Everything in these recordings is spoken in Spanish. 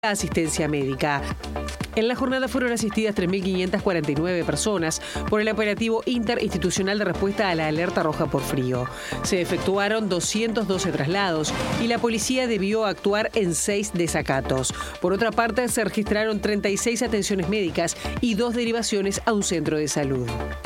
asistencia médica. En la jornada fueron asistidas 3.549 personas por el operativo interinstitucional de respuesta a la alerta roja por frío. Se efectuaron 212 traslados y la policía debió actuar en 6 desacatos. Por otra parte, se registraron 36 atenciones médicas y 2 derivaciones a un centro de salud.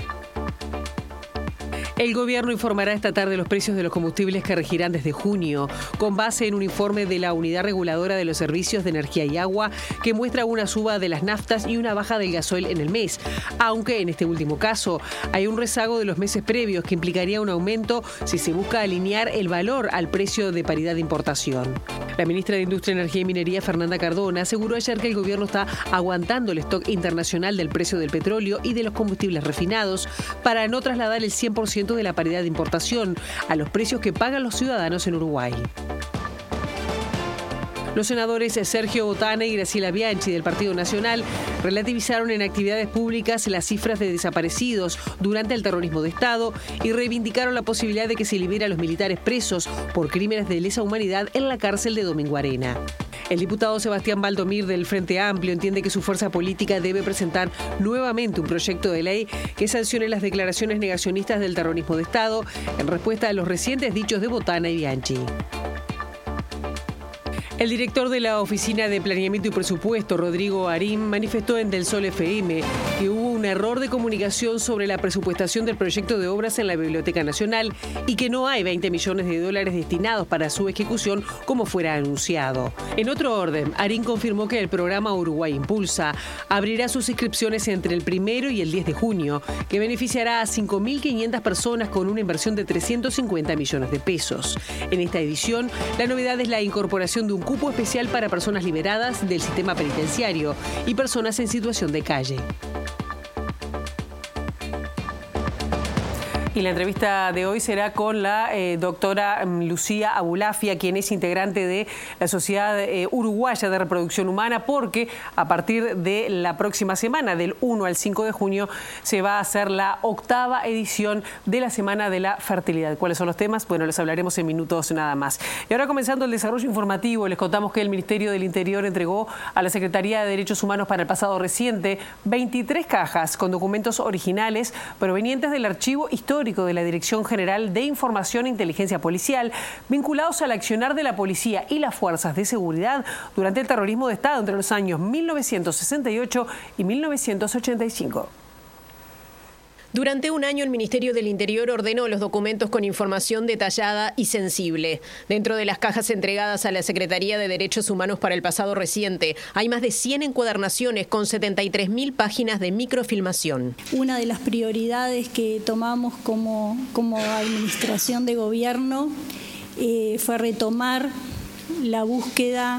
El gobierno informará esta tarde los precios de los combustibles que regirán desde junio, con base en un informe de la Unidad Reguladora de los Servicios de Energía y Agua que muestra una suba de las naftas y una baja del gasoil en el mes, aunque en este último caso hay un rezago de los meses previos que implicaría un aumento si se busca alinear el valor al precio de paridad de importación. La ministra de Industria, Energía y Minería, Fernanda Cardona, aseguró ayer que el gobierno está aguantando el stock internacional del precio del petróleo y de los combustibles refinados para no trasladar el 100% de la paridad de importación a los precios que pagan los ciudadanos en Uruguay. Los senadores Sergio Botana y Graciela Bianchi del Partido Nacional relativizaron en actividades públicas las cifras de desaparecidos durante el terrorismo de Estado y reivindicaron la posibilidad de que se libere a los militares presos por crímenes de lesa humanidad en la cárcel de Domingo Arena. El diputado Sebastián Valdomir del Frente Amplio entiende que su fuerza política debe presentar nuevamente un proyecto de ley que sancione las declaraciones negacionistas del terrorismo de Estado en respuesta a los recientes dichos de Botana y Bianchi. El director de la Oficina de Planeamiento y Presupuesto, Rodrigo Arín, manifestó en Del Sol FM que hubo un error de comunicación sobre la presupuestación del proyecto de obras en la Biblioteca Nacional y que no hay $20 millones destinados para su ejecución como fuera anunciado. En otro orden, Arín confirmó que el programa Uruguay Impulsa abrirá sus inscripciones entre el 1 y el 10 de junio, que beneficiará a 5.500 personas con una inversión de 350 millones de pesos. En esta edición, la novedad es la incorporación de un cupo especial para personas liberadas del sistema penitenciario y personas en situación de calle. Y la entrevista de hoy será con la doctora Lucía Abulafia, quien es integrante de la Sociedad Uruguaya de Reproducción Humana, porque a partir de la próxima semana, del 1 al 5 de junio, se va a hacer la 8ª edición de la Semana de la Fertilidad. ¿Cuáles son los temas? Bueno, les hablaremos en minutos nada más. Y ahora, comenzando el desarrollo informativo, les contamos que el Ministerio del Interior entregó a la Secretaría de Derechos Humanos para el pasado reciente 23 cajas con documentos originales provenientes del archivo histórico de la Dirección General de Información e Inteligencia Policial, vinculados al accionar de la policía y las fuerzas de seguridad durante el terrorismo de Estado entre los años 1968 y 1985. Durante un año, el Ministerio del Interior ordenó los documentos con información detallada y sensible. Dentro de las cajas entregadas a la Secretaría de Derechos Humanos para el pasado reciente, hay más de 100 encuadernaciones con 73.000 páginas de microfilmación. Una de las prioridades que tomamos como administración de gobierno fue retomar la búsqueda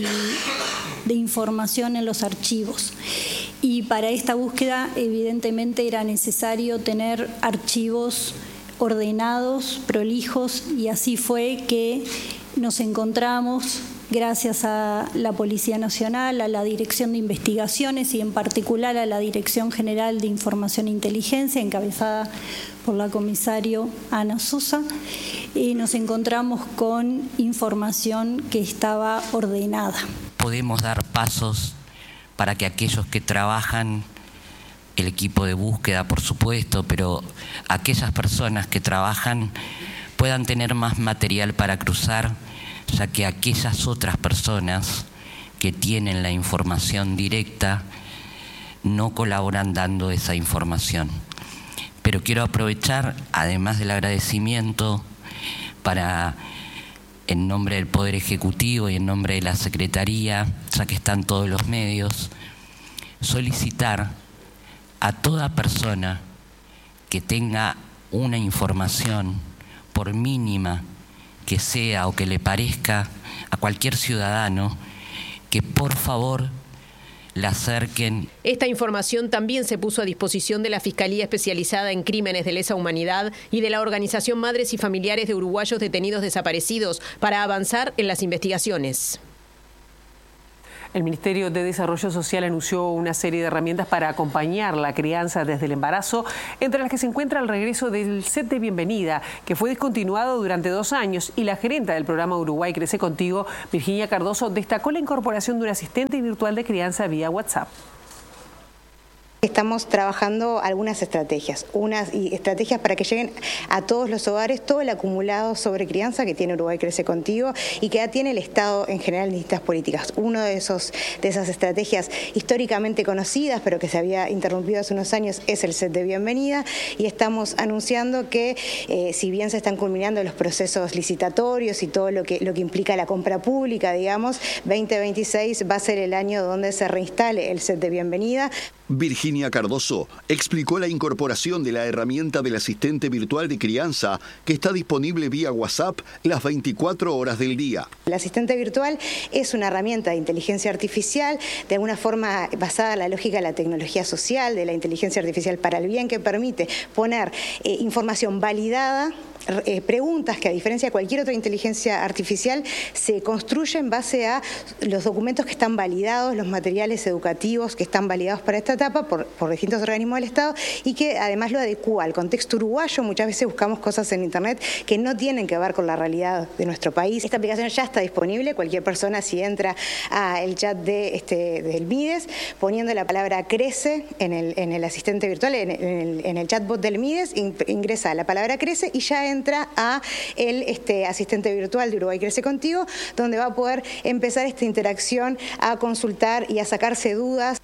de información en los archivos. Y para esta búsqueda, evidentemente, era necesario tener archivos ordenados, prolijos, y así fue que nos encontramos, gracias a la Policía Nacional, a la Dirección de Investigaciones y en particular a la Dirección General de Información e Inteligencia, encabezada por la comisario Ana Sosa, nos encontramos con información que estaba ordenada. Podemos dar pasos para que aquellos que trabajan, el equipo de búsqueda, por supuesto, pero aquellas personas que trabajan puedan tener más material para cruzar, ya que aquellas otras personas que tienen la información directa no colaboran dando esa información. Pero quiero aprovechar, además del agradecimiento, para, en nombre del Poder Ejecutivo y en nombre de la Secretaría, ya que están todos los medios, solicitar a toda persona que tenga una información, por mínima que sea o que le parezca a cualquier ciudadano, que por favor la acerquen. Esta información también se puso a disposición de la Fiscalía Especializada en Crímenes de Lesa Humanidad y de la Organización Madres y Familiares de Uruguayos Detenidos Desaparecidos para avanzar en las investigaciones. El Ministerio de Desarrollo Social anunció una serie de herramientas para acompañar la crianza desde el embarazo, entre las que se encuentra el regreso del set de bienvenida, que fue discontinuado durante 2 años, y la gerenta del programa Uruguay Crece Contigo, Virginia Cardoso, destacó la incorporación de un asistente virtual de crianza vía WhatsApp. Estamos trabajando algunas estrategias, estrategias para que lleguen a todos los hogares todo el acumulado sobre crianza que tiene Uruguay Crece Contigo y que ya tiene el Estado en general en distintas políticas. Uno de esas estrategias históricamente conocidas, pero que se había interrumpido hace unos años, es el set de bienvenida, y estamos anunciando que si bien se están culminando los procesos licitatorios y todo lo que implica la compra pública, digamos, 2026 va a ser el año donde se reinstale el set de bienvenida. Virginia Cardoso explicó la incorporación de la herramienta del asistente virtual de crianza que está disponible vía WhatsApp las 24 horas del día. El asistente virtual es una herramienta de inteligencia artificial, de alguna forma basada en la lógica de la tecnología social, de la inteligencia artificial para el bien, que permite poner información validada, preguntas que, a diferencia de cualquier otra inteligencia artificial, se construyen en base a los documentos que están validados, los materiales educativos que están validados para esta etapa por distintos organismos del Estado, y que además lo adecúa al contexto uruguayo. Muchas veces buscamos cosas en Internet que no tienen que ver con la realidad de nuestro país. Esta aplicación ya está disponible. Cualquier persona, si entra al chat del MIDES, poniendo la palabra crece en el asistente virtual, en el chatbot del MIDES, ingresa la palabra crece y ya entra a el asistente virtual de Uruguay Crece Contigo, donde va a poder empezar esta interacción, a consultar y a sacarse dudas.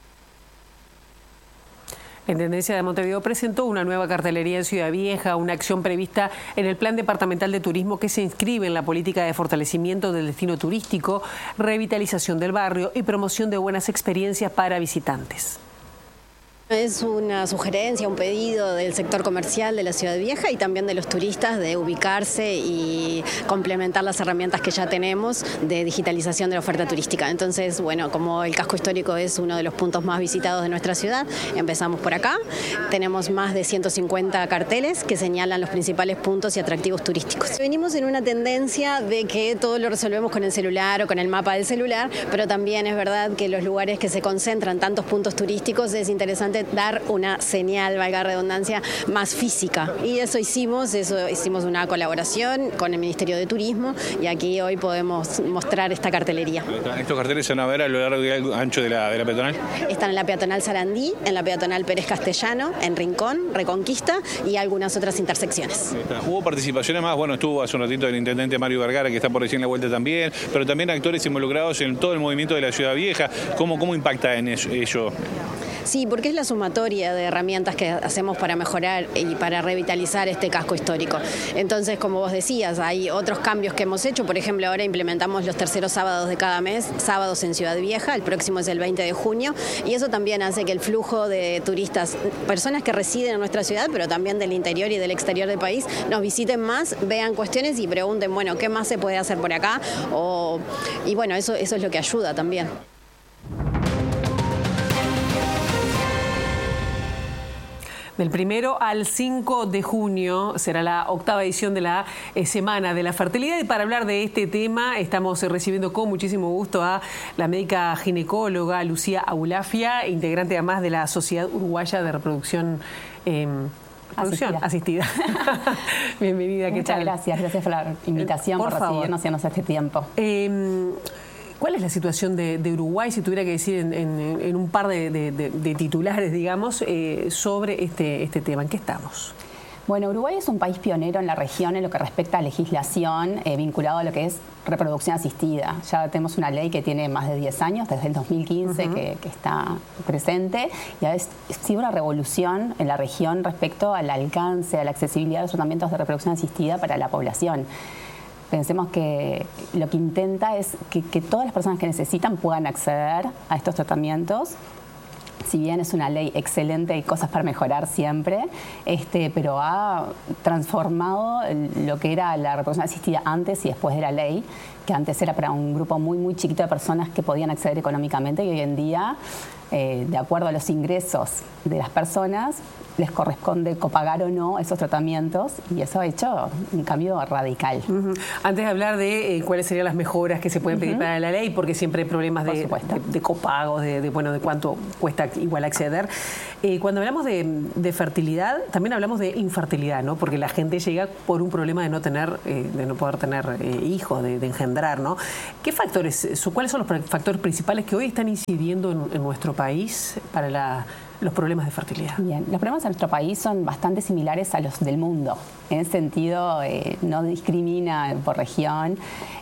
La Intendencia de Montevideo presentó una nueva cartelería en Ciudad Vieja, una acción prevista en el Plan Departamental de Turismo que se inscribe en la política de fortalecimiento del destino turístico, revitalización del barrio y promoción de buenas experiencias para visitantes. Es una sugerencia, un pedido del sector comercial de la Ciudad Vieja y también de los turistas de ubicarse y complementar las herramientas que ya tenemos de digitalización de la oferta turística. Entonces, bueno, como el casco histórico es uno de los puntos más visitados de nuestra ciudad, empezamos por acá. Tenemos más de 150 carteles que señalan los principales puntos y atractivos turísticos. Venimos en una tendencia de que todo lo resolvemos con el celular o con el mapa del celular, pero también es verdad que los lugares que se concentran tantos puntos turísticos es interesante dar una señal, valga la redundancia, más física. Y eso hicimos una colaboración con el Ministerio de Turismo y aquí hoy podemos mostrar esta cartelería. ¿Estos carteles se van a ver a lo largo y ancho de la peatonal? Están en la peatonal Sarandí, en la peatonal Pérez Castellano, en Rincón, Reconquista y algunas otras intersecciones. ¿Hubo participaciones más? Bueno, estuvo hace un ratito el intendente Mario Vergara, que está por recién la vuelta también, pero también actores involucrados en todo el movimiento de la Ciudad Vieja. ¿Cómo impacta en ello? Sí, porque es la sumatoria de herramientas que hacemos para mejorar y para revitalizar este casco histórico. Entonces, como vos decías, hay otros cambios que hemos hecho. Por ejemplo, ahora implementamos los terceros sábados de cada mes, sábados en Ciudad Vieja, el próximo es el 20 de junio, y eso también hace que el flujo de turistas, personas que residen en nuestra ciudad, pero también del interior y del exterior del país, nos visiten más, vean cuestiones y pregunten, bueno, ¿qué más se puede hacer por acá? Y bueno, eso es lo que ayuda también. Del 1 al 5 de junio será la 8ª edición de la Semana de la Fertilidad, y para hablar de este tema estamos recibiendo con muchísimo gusto a la médica ginecóloga Lucía Abulafia, integrante además de la Sociedad Uruguaya de Reproducción Asistida. Bienvenida, ¿qué tal? Muchas gracias por la invitación, por recibirnos y darnos este tiempo. ¿Cuál es la situación de Uruguay, si tuviera que decir en un par de titulares, digamos, sobre este tema? ¿En qué estamos? Bueno, Uruguay es un país pionero en la región en lo que respecta a legislación vinculado a lo que es reproducción asistida. Ya tenemos una ley que tiene más de 10 años, desde el 2015 que está presente, y ha sido una revolución en la región respecto al alcance, a la accesibilidad de los tratamientos de reproducción asistida para la población. Pensemos que lo que intenta es que todas las personas que necesitan puedan acceder a estos tratamientos si bien es una ley excelente, hay cosas para mejorar siempre, pero ha transformado lo que era la reproducción asistida antes y después de la ley, que antes era para un grupo muy, muy chiquito de personas que podían acceder económicamente, y hoy en día, de acuerdo a los ingresos de las personas, les corresponde copagar o no esos tratamientos, y eso ha hecho un cambio radical. Antes de hablar de cuáles serían las mejoras que se pueden pedir para la ley, porque siempre hay problemas de copagos, de cuánto cuesta igual acceder. Cuando hablamos de fertilidad, también hablamos de infertilidad, ¿no? Porque la gente llega por un problema de no poder tener hijos, de engendrar, ¿no? ¿Cuáles son los factores principales que hoy están incidiendo en nuestro país para los problemas de fertilidad? Bien, los problemas en nuestro país son bastante similares a los del mundo. En ese sentido, no discrimina por región.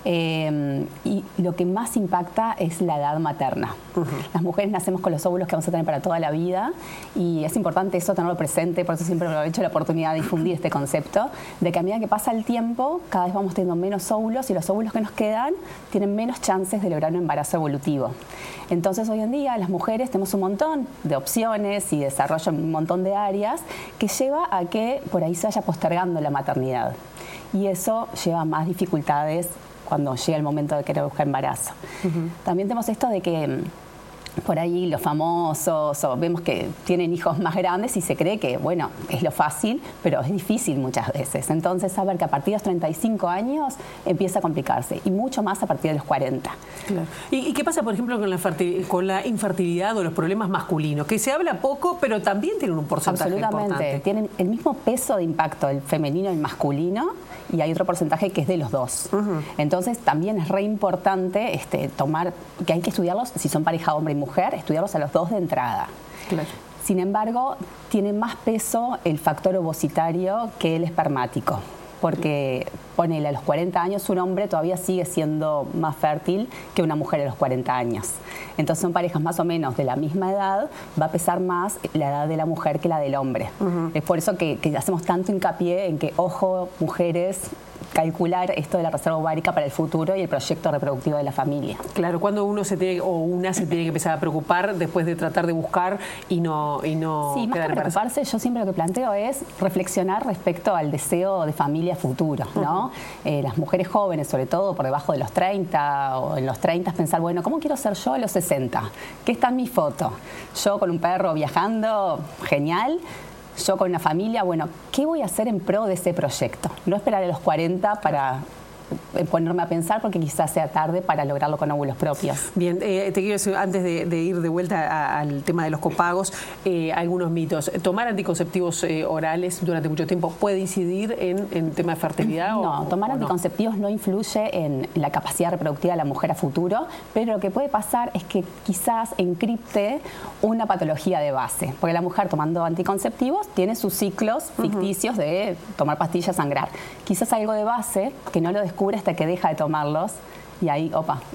Y lo que más impacta es la edad materna. Las mujeres nacemos con los óvulos que vamos a tener para toda la vida, y es importante eso tenerlo presente. Por eso siempre aprovecho la oportunidad de difundir este concepto, de que a medida que pasa el tiempo, cada vez vamos teniendo menos óvulos, y los óvulos que nos quedan tienen menos chances de lograr un embarazo evolutivo. Entonces, hoy en día, las mujeres tenemos un montón de opciones y desarrollo en un montón de áreas que lleva a que por ahí se vaya postergando la maternidad. Y eso lleva a más dificultades cuando llega el momento de querer buscar embarazo. También tenemos esto de que por ahí los famosos vemos que tienen hijos más grandes y se cree que, bueno, es lo fácil, pero es difícil muchas veces. Entonces, saber que a partir de los 35 años empieza a complicarse, y mucho más a partir de los 40. Claro. ¿Y qué pasa, por ejemplo, con la infertilidad o los problemas masculinos? Que se habla poco, pero también tienen un porcentaje absolutamente importante. Tienen el mismo peso de impacto, el femenino y el masculino, y hay otro porcentaje que es de los dos. Entonces, también es re importante tomar, que hay que estudiarlos, si son pareja hombre y mujer, estudiarlos a los dos de entrada. Claro. Sin embargo, tiene más peso el factor ovocitario que el espermático, porque ponele, a los 40 años un hombre todavía sigue siendo más fértil que una mujer a los 40 años. Entonces, son parejas más o menos de la misma edad, va a pesar más la edad de la mujer que la del hombre. Es por eso que hacemos tanto hincapié en que, ojo, mujeres, calcular esto de la reserva ovárica para el futuro y el proyecto reproductivo de la familia. Claro, cuando una se tiene que empezar a preocupar después de tratar de buscar y no sí, más que preocuparse, yo siempre lo que planteo es reflexionar respecto al deseo de familia futuro, ¿no? Las mujeres jóvenes, sobre todo por debajo de los 30 o en los 30, pensar, bueno, ¿cómo quiero ser yo a los 60? ¿Qué está en mi foto? Yo con un perro viajando, genial. Yo con una familia, bueno, ¿qué voy a hacer en pro de ese proyecto? No esperar a los 40 para ponerme a pensar, porque quizás sea tarde para lograrlo con óvulos propios. Bien, te quiero decir, antes de ir de vuelta al tema de los copagos, algunos mitos. ¿Tomar anticonceptivos orales durante mucho tiempo puede incidir en el tema de fertilidad? No, tomar anticonceptivos no influye en la capacidad reproductiva de la mujer a futuro, pero lo que puede pasar es que quizás encripte una patología de base, porque la mujer tomando anticonceptivos tiene sus ciclos ficticios de tomar pastillas, sangrar. Quizás algo de base que no lo descubre hasta que deja de tomarlos, y ahí,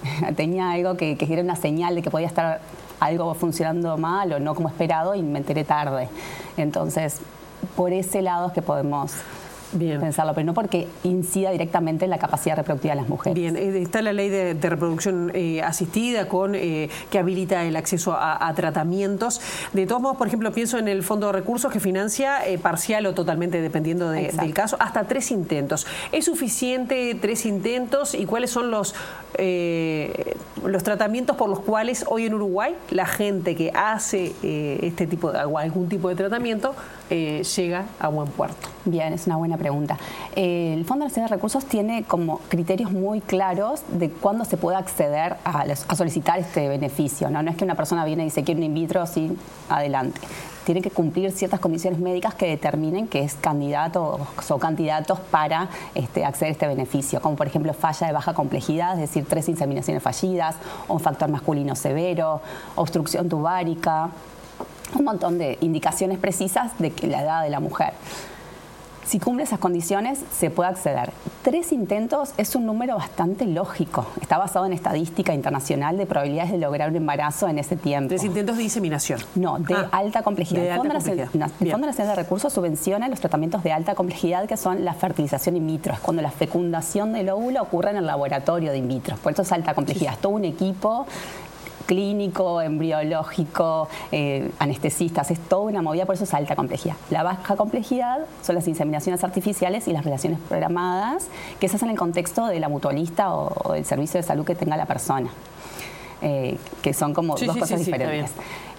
tenía algo que era una señal de que podía estar algo funcionando mal o no como esperado, y me enteré tarde. Entonces, por ese lado es que podemos pensarlo, pero no porque incida directamente en la capacidad reproductiva de las mujeres. Bien, está la ley de reproducción asistida que habilita el acceso a tratamientos. De todos modos, por ejemplo, pienso en el Fondo de Recursos que financia parcial o totalmente, dependiendo del caso, hasta 3 intentos. ¿Es suficiente 3 intentos? ¿Y cuáles son los tratamientos por los cuales hoy en Uruguay la gente que hace algún tipo de tratamiento llega a buen puerto? Bien, es una buena pregunta. El Fondo Nacional de Recursos tiene como criterios muy claros de cuándo se puede acceder a solicitar este beneficio, ¿no? No es que una persona viene y dice quiero un in vitro, sí, adelante. Tiene que cumplir ciertas condiciones médicas que determinen que es candidato o candidatos para acceder a este beneficio, como por ejemplo falla de baja complejidad, es decir, 3 inseminaciones fallidas, o un factor masculino severo, obstrucción tubárica, un montón de indicaciones precisas de que la edad de la mujer. Si cumple esas condiciones, se puede acceder. 3 intentos es un número bastante lógico. Está basado en estadística internacional de probabilidades de lograr un embarazo en ese tiempo. 3 intentos de inseminación. No, de alta complejidad. El Fondo Nacional de Recursos subvenciona los tratamientos de alta complejidad, que son la fertilización in vitro. Es cuando la fecundación del óvulo ocurre en el laboratorio de in vitro. Por eso es alta complejidad. Es todo un equipo clínico, embriológico, anestesistas, es toda una movida, por eso es alta complejidad. La baja complejidad son las inseminaciones artificiales y las relaciones programadas, que se hacen en el contexto de la mutualista o del servicio de salud que tenga la persona, que son como dos cosas diferentes.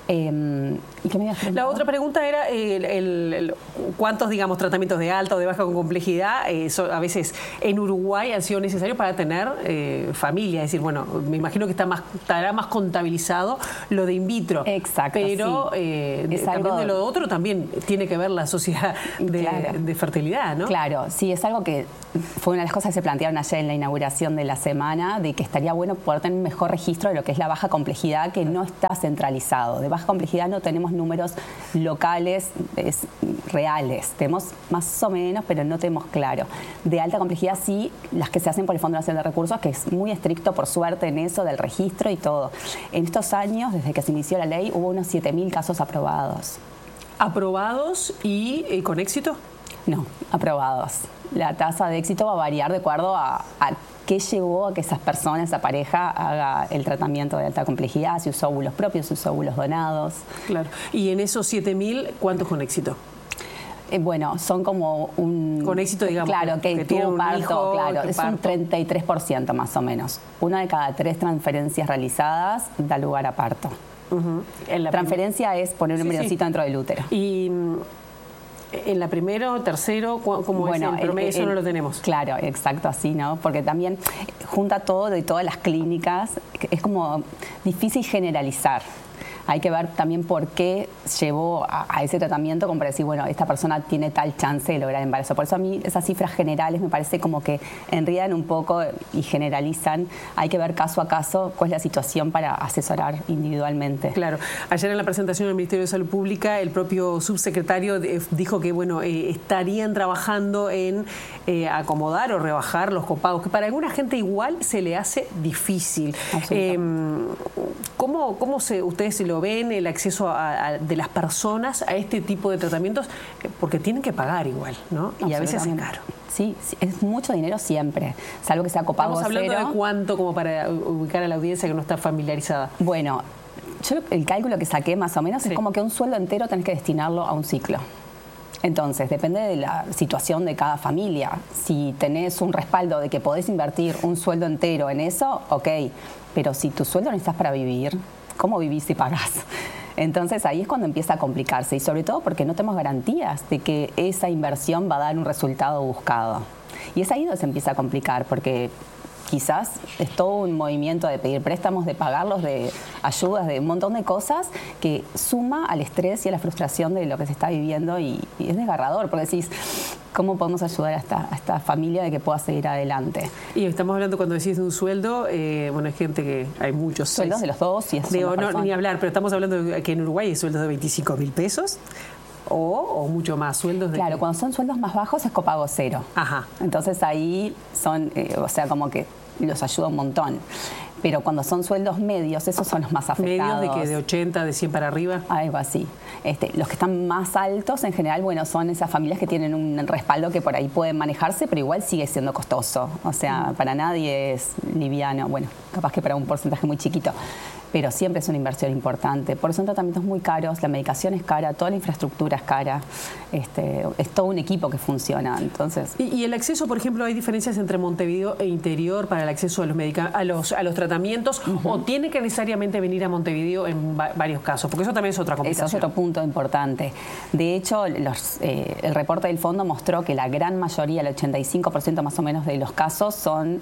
¿Y qué me ibas a preguntar? La otra pregunta era cuántos, digamos, tratamientos de alta o de baja complejidad a veces en Uruguay han sido necesarios para tener familia. Es decir, bueno, me imagino que estará más contabilizado lo de in vitro. Exacto. Pero también de lo otro también tiene que ver la sociedad de fertilidad, ¿no? Claro, sí, es algo que fue una de las cosas que se plantearon ayer en la inauguración de la semana, de que estaría bueno poder tener un mejor registro de lo que es la baja complejidad, que no está centralizado. De baja complejidad no tenemos números locales reales, tenemos más o menos, pero no tenemos claro. De alta complejidad sí, las que se hacen por el Fondo Nacional de Recursos, que es muy estricto por suerte en eso del registro y todo. En estos años, desde que se inició la ley, hubo unos 7.000 casos aprobados. ¿Aprobados y con éxito? No, aprobados. La tasa de éxito va a variar de acuerdo a qué llevó a que esas personas, esa pareja, haga el tratamiento de alta complejidad, si usó óvulos propios, si usó óvulos donados. Claro. Y en esos 7.000, ¿cuántos con éxito? Bueno, son como un... Con éxito, digamos. Claro, que tuvo parto, claro. Es un 33% más o menos. Una de cada 3 transferencias realizadas da lugar a parto. La transferencia es poner un embriocito dentro del útero. Y... ¿en la primero, tercero, cómo es el promedio? Eso no lo tenemos. Claro, exacto, así, ¿no? Porque también junta todo de todas las clínicas, es como difícil generalizar. Hay que ver también por qué llevó a ese tratamiento, como para decir, bueno, esta persona tiene tal chance de lograr embarazo. Por eso a mí esas cifras generales me parece como que enrían un poco y generalizan. Hay que ver caso a caso cuál es la situación para asesorar individualmente. Claro. Ayer en la presentación del Ministerio de Salud Pública, el propio subsecretario dijo que, bueno, estarían trabajando en acomodar o rebajar los copagos, que para alguna gente igual se le hace difícil. ¿Cómo ustedes se lo ven, el acceso de las personas a este tipo de tratamientos? Porque tienen que pagar igual, ¿no? Y a veces es caro. Sí, es mucho dinero siempre, salvo que sea copago cero. Estamos hablando de cuánto, como para ubicar a la audiencia que no está familiarizada. Bueno, yo el cálculo que saqué más o menos es como que un sueldo entero tenés que destinarlo a un ciclo. Entonces, depende de la situación de cada familia. Si tenés un respaldo de que podés invertir un sueldo entero en eso, ok. Pero si tu sueldo necesitas para vivir, ¿cómo vivís si pagás? Entonces ahí es cuando empieza a complicarse, y sobre todo porque no tenemos garantías de que esa inversión va a dar un resultado buscado. Y es ahí donde se empieza a complicar, porque quizás es todo un movimiento de pedir préstamos, de pagarlos, de ayudas, de un montón de cosas que suma al estrés y a la frustración de lo que se está viviendo, y es desgarrador, porque decís, ¿cómo podemos ayudar a esta familia de que pueda seguir adelante? Y estamos hablando, cuando decís de un sueldo, bueno, hay gente que hay muchos sueldos de los dos, y eso no, ni hablar, pero estamos hablando de que en Uruguay hay sueldos de 25.000 pesos. O mucho más, sueldos de... Claro, cuando son sueldos más bajos es copago cero. Ajá. Entonces ahí son, o sea, como que los ayuda un montón. Pero cuando son sueldos medios, esos son los más afectados. ¿Medios de qué? ¿De 80, de 100 para arriba? Algo así. Los que están más altos, en general, bueno, son esas familias que tienen un respaldo que por ahí pueden manejarse, pero igual sigue siendo costoso. O sea, para nadie es liviano. Bueno, capaz que para un porcentaje muy chiquito. Pero siempre es una inversión importante. Por eso son tratamientos muy caros, la medicación es cara, toda la infraestructura es cara, es todo un equipo que funciona. Entonces, ¿Y el acceso, por ejemplo, hay diferencias entre Montevideo e interior para el acceso a los tratamientos? ¿O tiene que necesariamente venir a Montevideo en varios casos? Porque eso también es otra complicación. Eso es otro punto importante. De hecho, el reporte del fondo mostró que la gran mayoría, el 85% más o menos de los casos son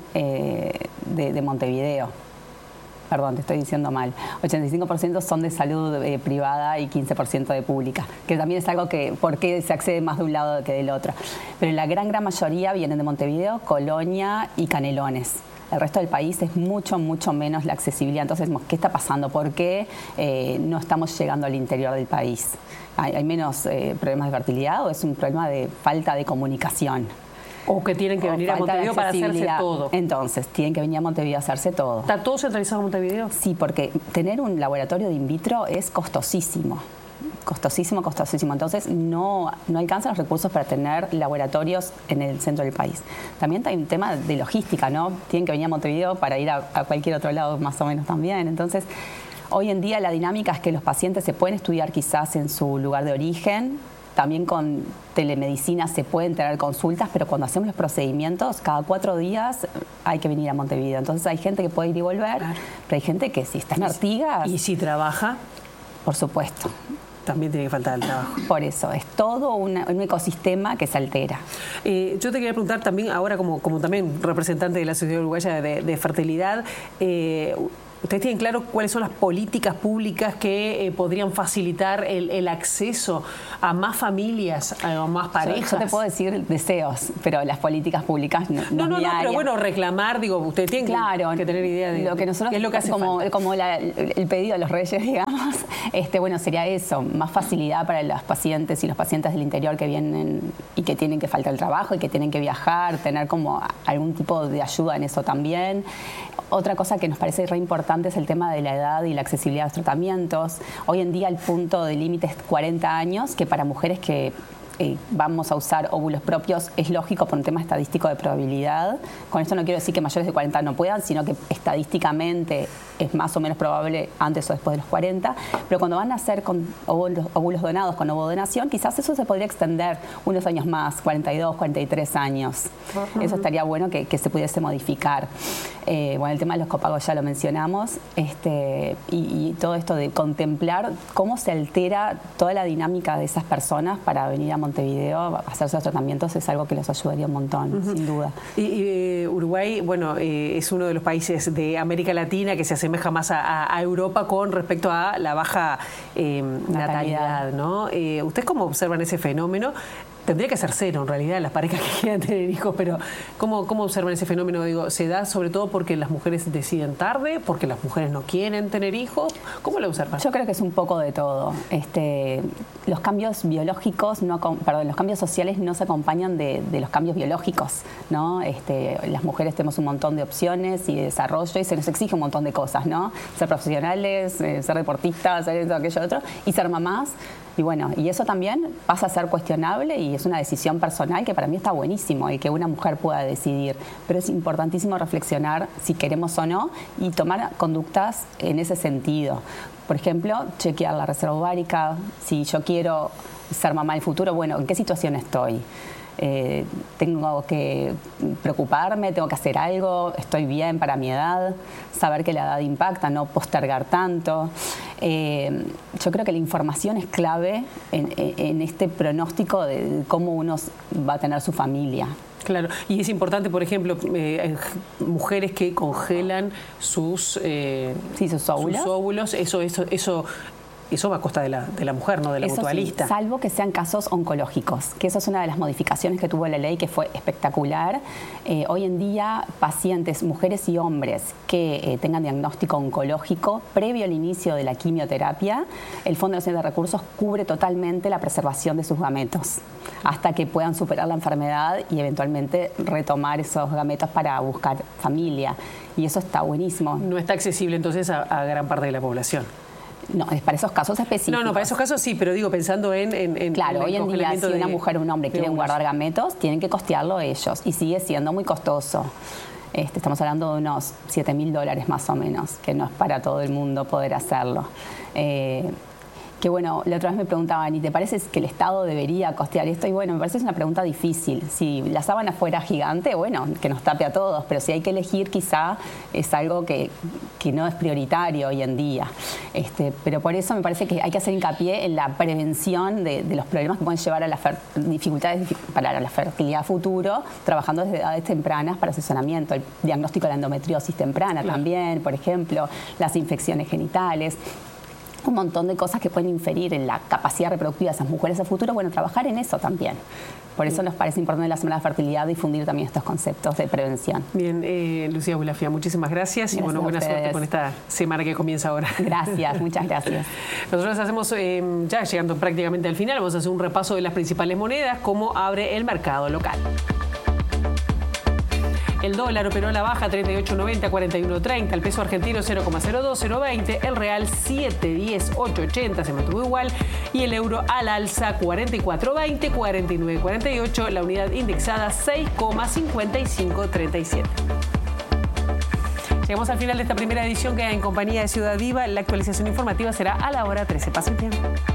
de Montevideo. Perdón, te estoy diciendo mal. 85% son de salud privada y 15% de pública, que también es algo que, ¿por qué se accede más de un lado que del otro? Pero la gran mayoría vienen de Montevideo, Colonia y Canelones. El resto del país es mucho, mucho menos la accesibilidad. Entonces, ¿qué está pasando? ¿Por qué no estamos llegando al interior del país? ¿Hay menos problemas de fertilidad o es un problema de falta de comunicación? O que tienen que venir a Montevideo para hacerse todo. Entonces, tienen que venir a Montevideo a hacerse todo. ¿Está todo centralizado en Montevideo? Sí, porque tener un laboratorio de in vitro es costosísimo. Costosísimo, costosísimo. Entonces, no alcanzan los recursos para tener laboratorios en el centro del país. También hay un tema de logística, ¿no? Tienen que venir a Montevideo para ir a cualquier otro lado más o menos también. Entonces, Hoy en día la dinámica es que los pacientes se pueden estudiar quizás en su lugar de origen. También con telemedicina se pueden tener consultas, pero cuando hacemos los procedimientos, cada 4 días hay que venir a Montevideo. Entonces hay gente que puede ir y volver, claro, pero hay gente que si está en Artigas... ¿Y si trabaja? Por supuesto. También tiene que faltar el trabajo. Por eso, es todo un ecosistema que se altera. Yo te quería preguntar también, ahora como también representante de la Sociedad Uruguaya de Fertilidad, ¿ustedes tienen claro cuáles son las políticas públicas que podrían facilitar el acceso a más familias, a más parejas? Yo te puedo decir deseos, pero las políticas públicas no, pero bueno, reclamar, digo, ustedes tienen que tener idea de lo que nosotros, qué es lo que hace como el pedido de los reyes, digamos, bueno, sería eso, más facilidad para las pacientes y los pacientes del interior que vienen y que tienen que faltar el trabajo y que tienen que viajar, tener como algún tipo de ayuda en eso también. Otra cosa que nos parece re importante es el tema de la edad y la accesibilidad a los tratamientos. Hoy en día el punto de límite es 40 años, que para mujeres que vamos a usar óvulos propios es lógico por un tema estadístico de probabilidad. Con esto no quiero decir que mayores de 40 no puedan, sino que estadísticamente es más o menos probable antes o después de los 40. Pero cuando van a hacer con óvulos donados, con ovodonación, quizás eso se podría extender unos años más, 42, 43 años. Eso estaría bueno que se pudiese modificar. Bueno, el tema de los copagos ya lo mencionamos, y todo esto de contemplar cómo se altera toda la dinámica de esas personas para venir a Montevideo a hacerse los tratamientos es algo que les ayudaría un montón, sin duda. Y Uruguay, bueno, es uno de los países de América Latina que se asemeja más a Europa con respecto a la baja natalidad, ¿no? ¿Ustedes cómo observan ese fenómeno? Tendría que ser cero, en realidad, las parejas que quieran tener hijos, pero ¿cómo observan ese fenómeno? Digo, ¿se da sobre todo porque las mujeres deciden tarde, porque las mujeres no quieren tener hijos? ¿Cómo lo observan? Yo creo que es un poco de todo. Los cambios biológicos, los cambios sociales no se acompañan de los cambios biológicos, ¿no? Las mujeres tenemos un montón de opciones y de desarrollo y se nos exige un montón de cosas, ¿no? Ser profesionales, ser deportistas, ser esto, aquello, otro, y ser mamás. Y bueno, y eso también pasa a ser cuestionable y es una decisión personal que para mí está buenísimo, el que una mujer pueda decidir. Pero es importantísimo reflexionar si queremos o no y tomar conductas en ese sentido. Por ejemplo, chequear la reserva ovárica. Si yo quiero ser mamá en el futuro, bueno, ¿en qué situación estoy? Tengo que preocuparme, tengo que hacer algo, estoy bien para mi edad, saber que la edad impacta, no postergar tanto. Yo creo que la información es clave en este pronóstico de cómo uno va a tener su familia. Claro, y es importante, por ejemplo, mujeres que congelan sus óvulos, eso va a costa de la mujer, no de la mutualista. Sí, salvo que sean casos oncológicos, que eso es una de las modificaciones que tuvo la ley, que fue espectacular. Hoy en día, pacientes, mujeres y hombres que tengan diagnóstico oncológico previo al inicio de la quimioterapia, el Fondo Nacional de Recursos cubre totalmente la preservación de sus gametos hasta que puedan superar la enfermedad y eventualmente retomar esos gametos para buscar familia. Y eso está buenísimo. No está accesible entonces a gran parte de la población. No, es para esos casos específicos. No, para esos casos sí, pero digo, pensando en claro, hoy en día, si una mujer o un hombre quieren guardar gametos, tienen que costearlo ellos, y sigue siendo muy costoso. Estamos hablando de unos $7.000 más o menos, que no es para todo el mundo poder hacerlo. Que bueno, la otra vez me preguntaban, ¿y te parece que el Estado debería costear esto? Y bueno, me parece que es una pregunta difícil. Si la sábana fuera gigante, bueno, que nos tape a todos, pero si hay que elegir, quizá es algo que no es prioritario hoy en día. Pero por eso me parece que hay que hacer hincapié en la prevención de los problemas que pueden llevar a las dificultades para la fertilidad futuro, trabajando desde edades tempranas para asesoramiento, el diagnóstico de la endometriosis temprana también, por ejemplo, las infecciones genitales. Un montón de cosas que pueden inferir en la capacidad reproductiva de esas mujeres a futuro. Bueno, trabajar en eso también. Por eso nos parece importante en la Semana de Fertilidad difundir también estos conceptos de prevención. Bien, Lucía Abulafia, muchísimas gracias y bueno, buena suerte con esta semana que comienza ahora. Gracias, muchas gracias. Nosotros hacemos, ya llegando prácticamente al final, vamos a hacer un repaso de las principales monedas, cómo abre el mercado local. El dólar operó a la baja 38.90, 41.30, el peso argentino 0,02, 0,20, el real 7.10, 8.80, se mantuvo igual, y el euro al alza 44.20, 49.48, la unidad indexada 6,5537. Llegamos al final de esta primera edición que en compañía de Ciudad Viva. La actualización informativa será a la hora 13. Pasen bien.